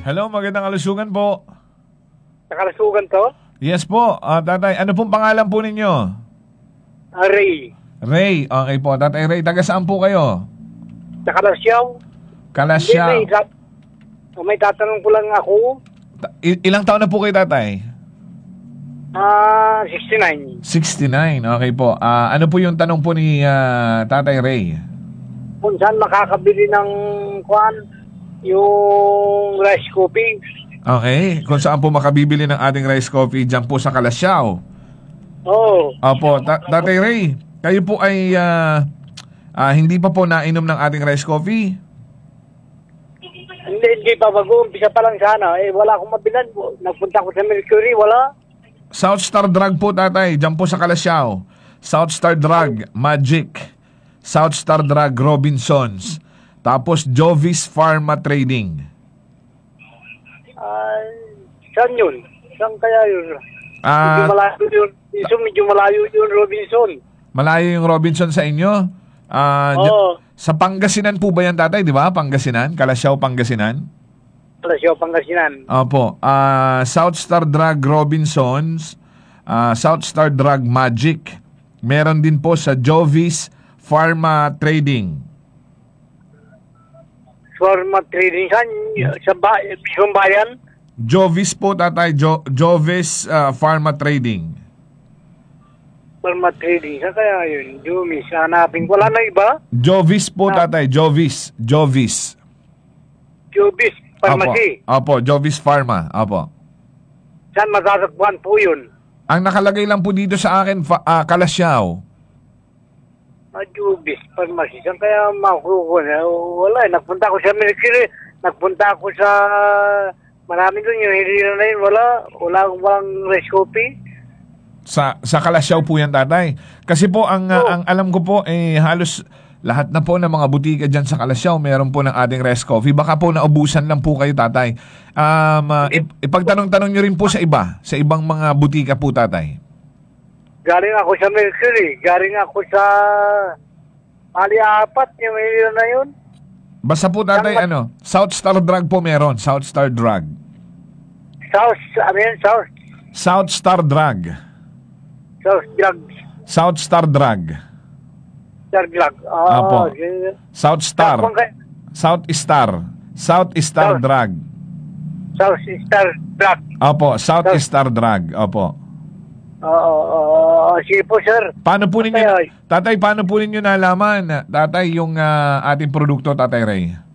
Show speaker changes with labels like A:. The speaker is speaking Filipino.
A: Hello, magandang kalusugan po.
B: Nakalusugan to?
A: Yes po, tatay. Ano pong pangalan po ninyo?
B: Ray.
A: Ray. Okay po, tatay Ray. Taga saan po kayo?
B: Nakalasyaw.
A: Kalasya.
B: May tatanong ko lang ako.
A: Ilang taon na po kayo, tatay?
B: 69.
A: 69. Okay po. Ano po yung tanong po ni tatay Ray?
B: Kung saan makakabili ng yung rice coffee.
A: Okay. Kung saan po makabibili ng ating rice coffee dyan po sa Kalasyaw.
B: Oo.
A: Opo. Tatay Ray, kayo po ay hindi pa po nainom ng ating rice coffee?
B: Hindi pa bago. Umpisa pa lang sana. Wala akong mabilan. Nagpunta ko sa Mercury. Wala.
A: South Star Drug po, tatay. Dyan po sa Kalasyaw. South Star Drug, Magic. South Star Drug, Robinsons. Tapos Jovis Pharma Trading.
B: Saan yun? Saan kaya yun? Medyo malayo yun, Robinson.
A: Malayo yung Robinson sa inyo? Sa Pangasinan po ba yan, tatay? Di ba? Pangasinan? Kalasyaw, Pangasinan?
B: Kalasyaw, Pangasinan.
A: Opo. South Star Drug Robinsons, South Star Drug Magic. Meron din po sa Jovis Pharma Trading.
B: Pharma Trading. Saan? Sa Bicong Bayan?
A: Jovis po, tatay. Jovis Pharma Trading.
B: Pharma Trading. Saan kaya yun? Jumis. Hanapin. Wala na iba?
A: Jovis po, tatay. Jovis.
B: Jovis Pharmacy.
A: Opo. Jovis Pharma. Opo.
B: Saan matatagpuan po yun?
A: Ang nakalagay lang po dito sa akin, Kalasyaw.
B: Jovis Pharmacy. Saan kaya makukuha? Wala. Nagpunta ako sa Mercury. Nagpunta ako sa... Marami doon yung hindi na yun. Walang rice coffee.
A: Sa Kalasyaw po yan, tatay. Kasi po, ang alam ko po, halos lahat na po ng mga butika dyan sa Kalasyaw, meron po ng ating rice coffee. Baka po naubusan lang po kayo, tatay. Ipagtanong-tanong nyo rin po sa ibang mga butika po, tatay.
B: Galing ako sa Mercury. Galing ako sa Apat, yung hindi na yun.
A: Basta po, tatay, South Star Drug po meron. South Star Drug.
B: South.
A: South Star Drug. South Star Drug. Apo. South Star. South Star. South Star Drug.
B: South Star Drug.
A: Opo, South Star Drug. Opo.
B: Sige po, sir.
A: Paano po ninyo, tatay, paano po ninyo nalaman, tatay, yung ating produkto, tatay Ray?